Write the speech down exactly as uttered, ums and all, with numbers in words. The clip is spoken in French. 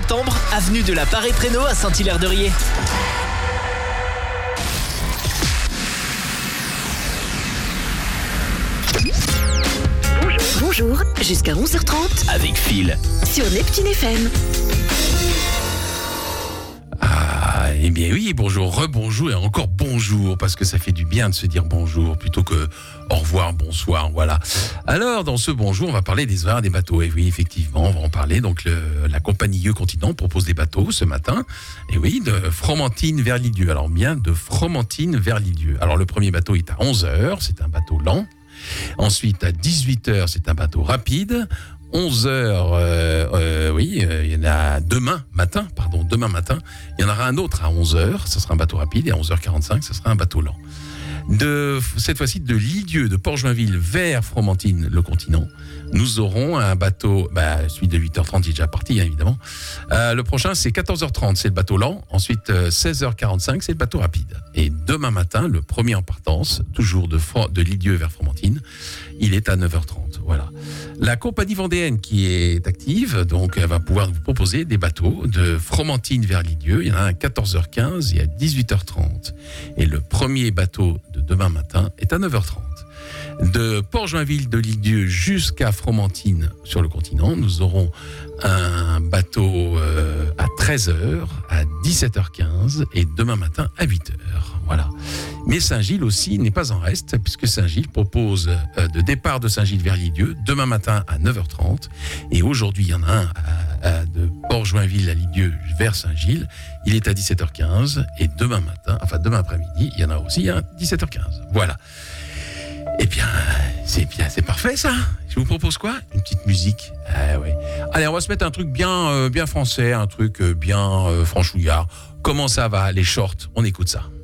septembre, avenue de la Paré-Prénaud à Saint-Hilaire-de-Riez. Bonjour, jusqu'à onze heures trente Avec Phil. sur Neptune F M. Ah, eh bien oui, bonjour, rebonjour et encore bonjour, parce que ça fait du bien de se dire bonjour plutôt que au revoir, bonsoir, voilà. Alors, dans ce bonjour, on va parler des horaires des bateaux. Et oui, effectivement, on va en parler. Donc, le, la compagnie E Continent propose des bateaux ce matin. Et oui, de Fromentine vers Lisieux. Alors, bien, de Fromentine vers Lisieux. Alors, le premier bateau est à onze heures, c'est un bateau lent. Ensuite, à dix-huit heures, c'est un bateau rapide. onze heures, euh, euh, oui, euh, il y en a demain matin, pardon, demain matin, il y en aura un autre à onze heures, ce sera un bateau rapide, et à onze heures quarante-cinq, ce sera un bateau lent. De, cette fois-ci, de Lisieux, de Port-Joinville vers Fromentine, le continent, nous aurons un bateau, bah, celui de huit heures trente, il est déjà parti, hein, évidemment. Euh, le prochain, c'est quatorze heures trente, c'est le bateau lent. Ensuite, euh, seize heures quarante-cinq, c'est le bateau rapide. Et demain matin, le premier en partance, toujours de, de Lisieux vers Fromentine, il est à neuf heures trente, voilà. La compagnie vendéenne qui est active, donc elle va pouvoir vous proposer des bateaux de Fromentine vers Lisieux. Il y en a un à quatorze heures quinze et à dix-huit heures trente. Et le premier bateau de demain matin est à neuf heures trente. De Port-Joinville de Lisieux jusqu'à Fromentine sur le continent, nous aurons un bateau euh, à treize heures, à dix-sept heures quinze et demain matin à huit heures. Voilà. Mais Saint-Gilles aussi n'est pas en reste, puisque Saint-Gilles propose euh, de départ de Saint-Gilles vers Lisieux demain matin à neuf heures trente. Et aujourd'hui, il y en a un à, à, de Port-Joinville à Lisieux vers Saint-Gilles. Il est à dix-sept heures quinze. Et demain matin, enfin demain après-midi, il y en a aussi un à dix-sept heures quinze. Voilà. Eh bien, c'est bien, c'est parfait ça. Je vous propose quoi ? Une petite musique. Ah ouais. Allez, on va se mettre un truc bien, euh, bien français, un truc euh, bien euh, franchouillard. Comment ça va, les shorts ? On écoute ça.